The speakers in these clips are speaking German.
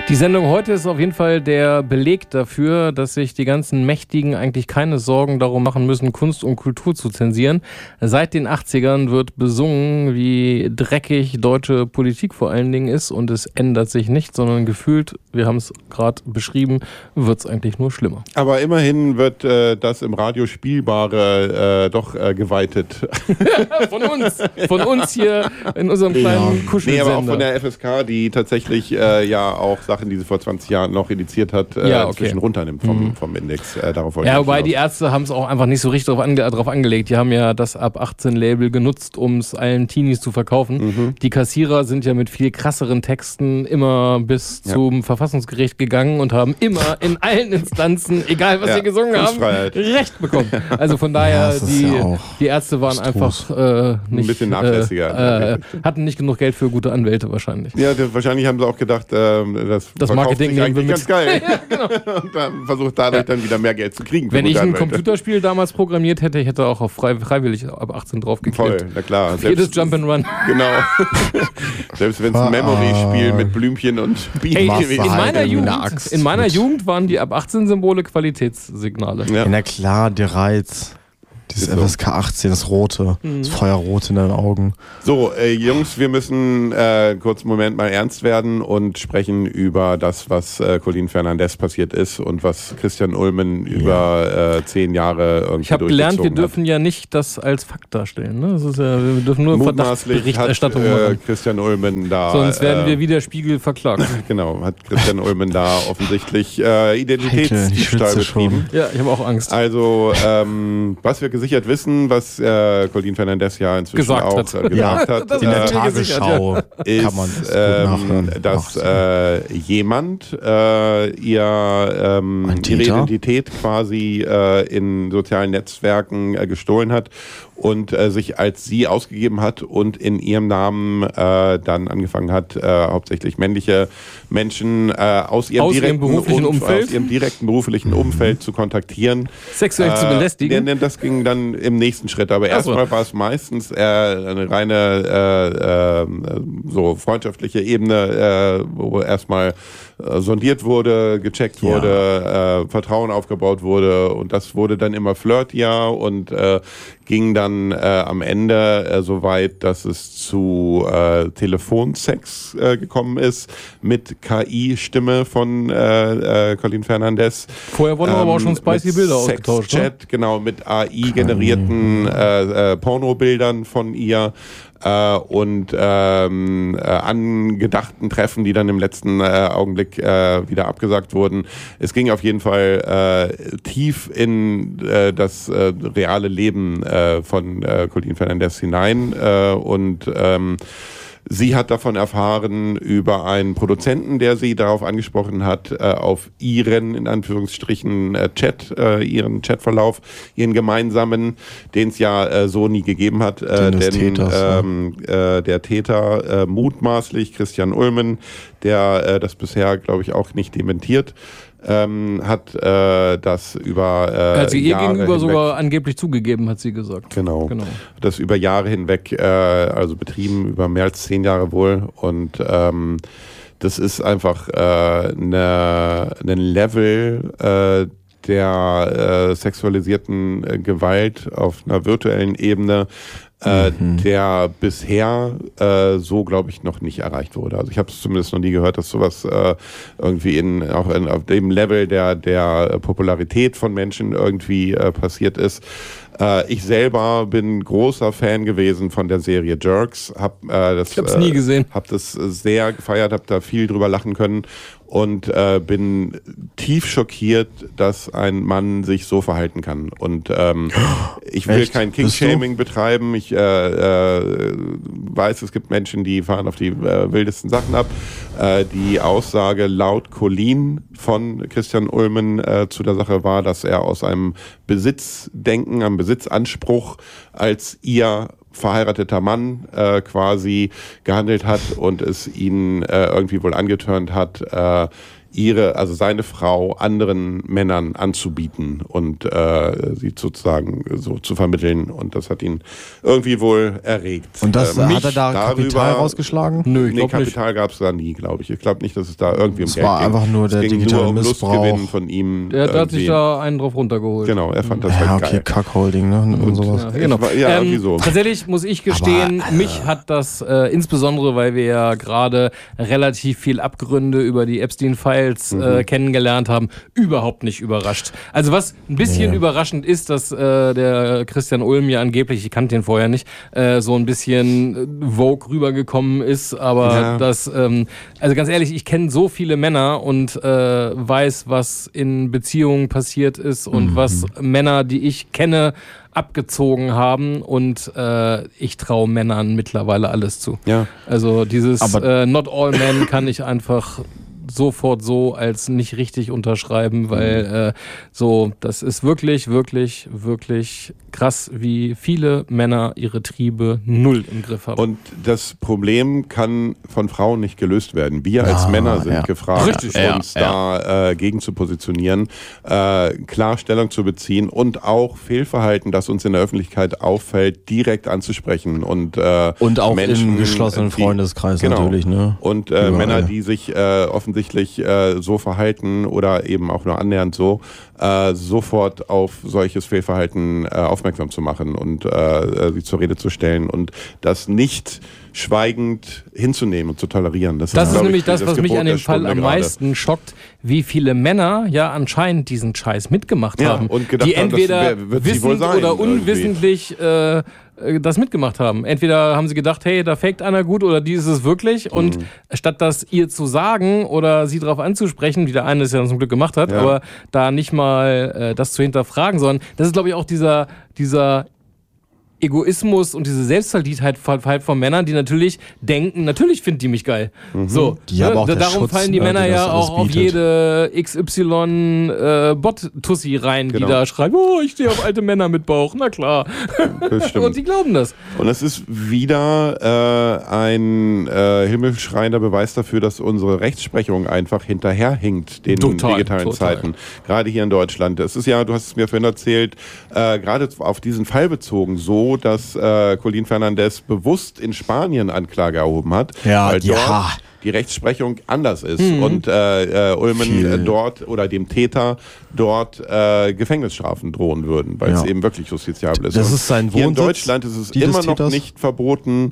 Die Sendung heute ist auf jeden Fall der Beleg dafür, dass sich die ganzen Mächtigen eigentlich keine Sorgen darum machen müssen, Kunst und Kultur zu zensieren. Seit den 80ern wird besungen, wie dreckig deutsche Politik vor allen Dingen ist, und es ändert sich nicht, sondern gefühlt, wir haben es gerade beschrieben, wird es eigentlich nur schlimmer. Aber immerhin wird das im Radio Spielbare doch geweitet. Von uns hier in unserem kleinen Kuschelsender. Nee, aber auch von der FSK, die tatsächlich ja auch Sachen, die sie vor 20 Jahren noch indiziert hat, inzwischen runternimmt vom Index. Darauf wollte ich wobei die Ärzte haben es auch einfach nicht so richtig drauf angelegt. Die haben ja das ab 18 Label genutzt, um es allen Teenies zu verkaufen. Die Kassierer sind ja mit viel krasseren Texten immer bis zum Verfassungsgericht gegangen und haben immer in allen Instanzen, egal was sie gesungen haben, Recht bekommen. Also von daher, die Ärzte waren einfach nicht... Ein bisschen nachlässiger. Hatten nicht genug Geld für gute Anwälte wahrscheinlich. Ja, wahrscheinlich haben sie auch gedacht, das Marketing sich eigentlich ganz geil. Ja, genau. Und dann versucht dadurch dann wieder mehr Geld zu kriegen. Wenn ich ein Computerspiel damals programmiert hätte, ich hätte auch auf freiwillig ab 18 draufgeklickt. Voll, na klar. Jedes Jump'n'Run. Genau. Selbst wenn es ein Memory-Spiel mit Blümchen und Bienen gewesen ist. In meiner Jugend waren die ab 18 Symbole Qualitätssignale. Ja, na klar, der Reiz. Dieses FSK 18, das Rote, das Feuerrot in deinen Augen. So, Jungs, wir müssen kurz einen Moment mal ernst werden und sprechen über das, was Colleen Fernandez passiert ist und was Christian Ulmen über 10 Jahre irgendwie Ich habe gelernt, wir dürfen ja nicht das als Fakt darstellen. Ne? Das ist ja, wir dürfen nur Verdachtsberichterstattung machen. Christian Ulmen da... Sonst werden wir wie der Spiegel verklagt. Genau, hat Christian Ulmen da offensichtlich Identitätsdiebstahl betrieben. Ja, ich habe auch Angst. Also, was wir gesichert wissen, was Colleen Fernandez ja inzwischen gesagt hat. In der Tagesschau kann man es nachhören. Dass jemand ihre Identität quasi in sozialen Netzwerken gestohlen hat und sich als sie ausgegeben hat und in ihrem Namen dann angefangen hat, hauptsächlich männliche Menschen aus ihrem direkten beruflichen Umfeld zu kontaktieren. Sexuell zu belästigen? Das ging dann im nächsten Schritt. Aber erstmal war es meistens eine reine so freundschaftliche Ebene, wo erstmal sondiert wurde, gecheckt wurde, Vertrauen aufgebaut wurde, und das wurde dann immer flirtier und ging dann am Ende so weit, dass es zu Telefonsex gekommen ist mit KI-Stimme von Colleen Fernandez. Vorher wurden aber auch schon spicy Bilder ausgetauscht. Sexchat, genau, mit AI-generierten Pornobildern von ihr. Und angedachten Treffen, die dann im letzten Augenblick wieder abgesagt wurden. Es ging auf jeden Fall tief in das reale Leben von Colleen Fernandez hinein und sie hat davon erfahren über einen Produzenten, der sie darauf angesprochen hat, auf ihren, in Anführungsstrichen, ihren Chatverlauf, ihren gemeinsamen, den es ja so nie gegeben hat. Denn der Täter, mutmaßlich Christian Ulmen, der das bisher, glaube ich, auch nicht dementiert, hat das über hat sie ihr Jahre gegenüber hinweg, sogar angeblich zugegeben, hat sie gesagt. Genau. Das über Jahre hinweg also betrieben, über mehr als 10 Jahre wohl, und das ist einfach ein Level der sexualisierten Gewalt auf einer virtuellen Ebene, der bisher so, glaube ich, noch nicht erreicht wurde. Also ich habe es zumindest noch nie gehört, dass sowas irgendwie auf dem Level der Popularität von Menschen irgendwie passiert ist. Ich selber bin großer Fan gewesen von der Serie Jerks. Ich hab's nie gesehen. Hab das sehr gefeiert, hab da viel drüber lachen können und bin tief schockiert, dass ein Mann sich so verhalten kann. Und ich will kein King-Shaming betreiben. Ich weiß, es gibt Menschen, die fahren auf die wildesten Sachen ab. Die Aussage laut Colleen von Christian Ulmen zu der Sache war, dass er aus einem Besitzdenken, einem Besitzanspruch als ihr verheirateter Mann quasi gehandelt hat und es ihn irgendwie wohl angetörnt hat, seine Frau anderen Männern anzubieten und sie sozusagen so zu vermitteln. Und das hat ihn irgendwie wohl erregt. Und das hat er da Kapital rausgeschlagen? Nö, ich Kapital gab es da nie, glaube ich. Ich glaube nicht, dass es da irgendwie um Geld ging. Es war einfach nur der digitale Missbrauch. Lustgewinn von ihm. Der hat sich da einen drauf runtergeholt. Genau, er fand das halt geil. Kackholding, ne? Und sowas. Ja, genau. Irgendwie so. Tatsächlich muss ich gestehen, mich hat das insbesondere, weil wir ja gerade relativ viel Abgründe über die Epstein-Files kennengelernt haben, überhaupt nicht überrascht. Also was ein bisschen überraschend ist, dass der Christian Ulm ja angeblich, ich kannte den vorher nicht, so ein bisschen Vogue rübergekommen ist, aber das, also ganz ehrlich, ich kenne so viele Männer und weiß, was in Beziehungen passiert ist und was Männer, die ich kenne, abgezogen haben und ich traue Männern mittlerweile alles zu. Ja. Also dieses Not all men kann ich einfach sofort so als nicht richtig unterschreiben, weil das ist wirklich, wirklich, wirklich krass, wie viele Männer ihre Triebe null im Griff haben. Und das Problem kann von Frauen nicht gelöst werden. Wir als Männer sind gefragt, uns dagegen zu positionieren, klar Stellung zu beziehen und auch Fehlverhalten, das uns in der Öffentlichkeit auffällt, direkt anzusprechen. Und auch Menschen, im geschlossenen Freundeskreis natürlich. Ne? Und Männer, die sich offensichtlich so verhalten oder eben auch nur annähernd so, sofort auf solches Fehlverhalten aufmerksam zu machen und sie zur Rede zu stellen und das nicht schweigend hinzunehmen und zu tolerieren. Das ist nämlich das, was mich an dem Fall am meisten schockt, wie viele Männer ja anscheinend diesen Scheiß mitgemacht haben, und gedacht die entweder wissend oder unwissentlich das mitgemacht haben. Entweder haben sie gedacht, hey, da faked einer gut oder die ist es wirklich und statt das ihr zu sagen oder sie darauf anzusprechen, wie der eine es ja zum Glück gemacht hat, aber da nicht mal das zu hinterfragen, sondern das ist, glaube ich, auch dieser Egoismus und diese Selbstverliebtheit von Männern, die natürlich denken, natürlich finden die mich geil. So, die haben auch darum fallen die Männer ja auch auf jede XY-Bot-Tussi rein, die da schreibt, oh, ich stehe auf alte Männer mit Bauch, na klar. Und die glauben das. Und es ist wieder ein himmelschreiender Beweis dafür, dass unsere Rechtsprechung einfach hinterherhinkt den digitalen Zeiten. Gerade hier in Deutschland. Es ist ja, du hast es mir vorhin erzählt, gerade auf diesen Fall bezogen so, dass Colin Fernandes bewusst in Spanien Anklage erhoben hat, weil dort die Rechtsprechung anders ist und Ulmen dort oder dem Täter dort Gefängnisstrafen drohen würden, weil es eben wirklich justiziabel ist. Das ist sein Wohnsitz. Hier in Deutschland ist es immer noch nicht verboten,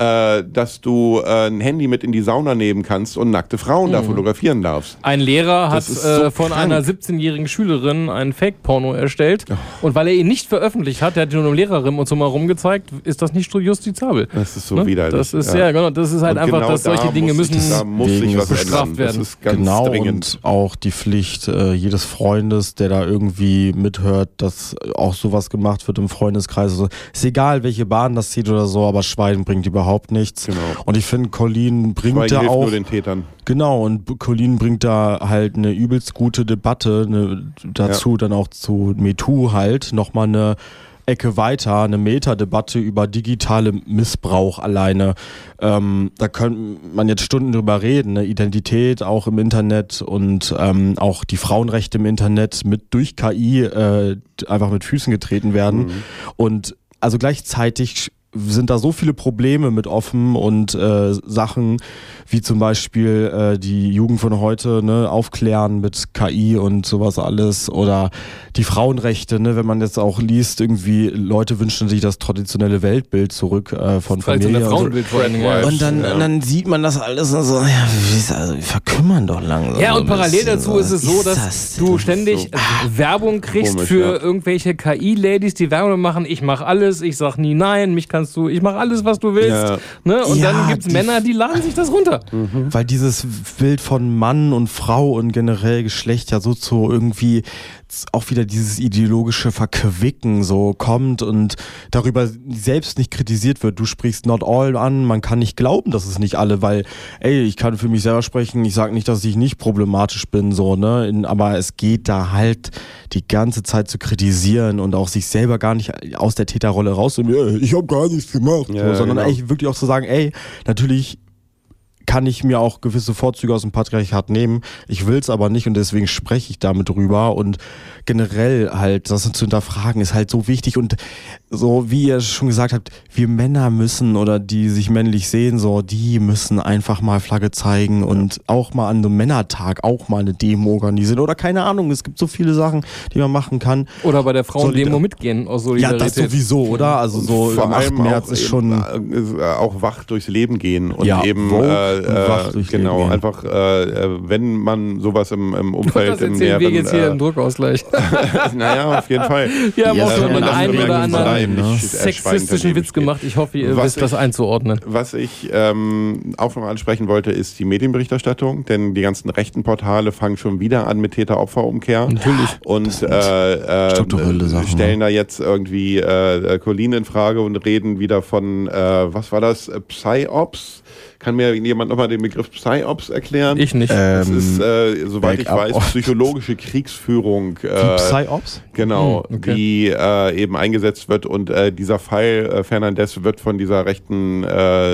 dass du ein Handy mit in die Sauna nehmen kannst und nackte Frauen da fotografieren darfst. Ein Lehrer hat von einer 17-jährigen Schülerin ein Fake-Porno erstellt und weil er ihn nicht veröffentlicht hat, der hat ihn nur einem Lehrerin und so mal rumgezeigt, ist das nicht justizabel. Das ist so widerlich. Das ist genau, das ist halt und einfach, dass solche Dinge müssen da muss sich was bestraft werden. Das ist ganz dringend. Und auch die Pflicht jedes Freundes, der da irgendwie mithört, dass auch sowas gemacht wird im Freundeskreis. Also, ist egal, welche Bahn das zieht oder so, aber Schweigen bringt überhaupt nichts. Genau. Und ich finde, Colin bringt Schweigen da hilft auch nur den Tätern. Genau, und Colin bringt da halt eine übelst gute Debatte dazu, dann auch zu MeToo halt nochmal eine Ecke weiter, eine Metadebatte über digitale Missbrauch alleine. Da könnte man jetzt Stunden drüber reden, ne? Identität auch im Internet und auch die Frauenrechte im Internet durch KI einfach mit Füßen getreten werden. Und also gleichzeitig sind da so viele Probleme mit offen und Sachen wie zum Beispiel die Jugend von heute, ne, aufklären mit KI und sowas alles oder die Frauenrechte, ne, wenn man jetzt auch liest, irgendwie Leute wünschen sich das traditionelle Weltbild zurück von Familie Frauenbild vor allen Dingen, und dann sieht man das alles und so, wir verkümmern doch langsam. Ja, und parallel dazu ist es so, dass du ständig Werbung kriegst für irgendwelche KI-Ladies, die Werbung machen, ich mach alles, ich sag nie nein, ich mach alles, was du willst. Ja. Ne? Und dann gibt's Männer, die laden sich das runter. Weil dieses Bild von Mann und Frau und generell Geschlecht ja so zu irgendwie auch wieder dieses ideologische Verquicken so kommt und darüber selbst nicht kritisiert wird. Du sprichst not all an, man kann nicht glauben, dass es nicht alle, weil, ich kann für mich selber sprechen, ich sage nicht, dass ich nicht problematisch bin, so, ne, aber es geht da halt die ganze Zeit zu kritisieren und auch sich selber gar nicht aus der Täterrolle rauszunehmen, ich habe gar nichts gemacht, sondern eigentlich wirklich auch zu sagen, natürlich kann ich mir auch gewisse Vorzüge aus dem Patriarchat nehmen. Ich will es aber nicht und deswegen spreche ich damit drüber. Und generell halt, das zu hinterfragen, ist halt so wichtig. Und so, wie ihr schon gesagt habt, wir Männer müssen oder die sich männlich sehen, so, die müssen einfach mal Flagge zeigen und auch mal an einem Männertag auch mal eine Demo organisieren. Oder keine Ahnung, es gibt so viele Sachen, die man machen kann. Oder bei der Frauendemo mitgehen aus Solidarität. Ja, das sowieso, oder? Also so vor am 8. März ist schon... auch wach durchs Leben gehen und eben Leben einfach, wenn man sowas im Umfeld das erzählen wir jetzt hier im Druckausgleich. Naja, auf jeden Fall. Wir haben auch wenn schon man den das einen oder anderen nicht sexistischen Witz gemacht. Ich hoffe, ihr wisst das einzuordnen. Was ich auch noch ansprechen wollte, ist die Medienberichterstattung, denn die ganzen rechten Portale fangen schon wieder an mit Täter-Opfer-Umkehr. Natürlich. Und stellen da jetzt irgendwie Colleen in Frage und reden wieder von, was war das, Psyops? Kann mir jemand nochmal den Begriff Psyops erklären? Ich nicht. Das ist, soweit ich weiß, psychologische Kriegsführung. Die Psyops? Genau, die eben eingesetzt wird und dieser Fall Fernandes wird von dieser rechten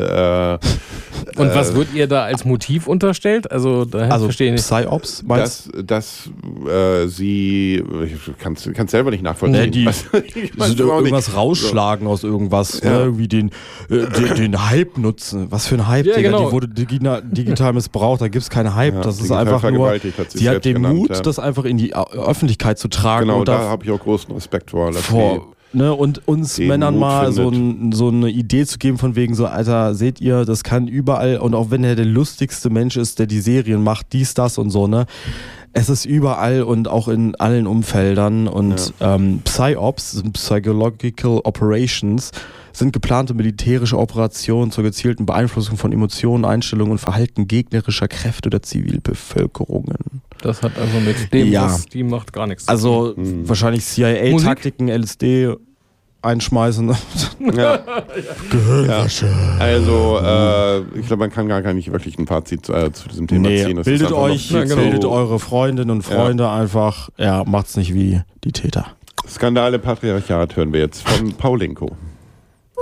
und was wird ihr da als Motiv unterstellt? Also verstehe ich nicht. Psyops meinst du? Dass sie, ich kann es selber nicht nachvollziehen. Irgendwas rausschlagen aus irgendwas, ne? Irgendwie den Hype nutzen. Was für ein Hype, ja, Digga, genau. die wurde digital missbraucht, da gibt es keinen Hype. Das ist einfach nur, sie hat den Mut, das einfach in die Öffentlichkeit zu tragen. Genau, und da habe ich auch großen Respekt vor. Ne, und uns Männern Mut mal so eine Idee zu geben von wegen so, Alter, seht ihr, das kann überall, und auch wenn er der lustigste Mensch ist, der die Serien macht, dies, das und so, ne, es ist überall und auch in allen Umfeldern und Psyops, Psychological Operations, sind geplante militärische Operationen zur gezielten Beeinflussung von Emotionen, Einstellungen und Verhalten gegnerischer Kräfte der Zivilbevölkerungen. Das hat also mit dem, was die macht, gar nichts zu tun. Also wahrscheinlich CIA-Taktiken, LSD einschmeißen. Ja. Gehirnwäsche. Ja. Also ich glaube, man kann gar nicht wirklich ein Fazit zu diesem Thema ziehen. Das bildet euch, bildet eure Freundinnen und Freunde einfach, macht's nicht wie die Täter. Skandal im Patriarchat hören wir jetzt von Paulinko.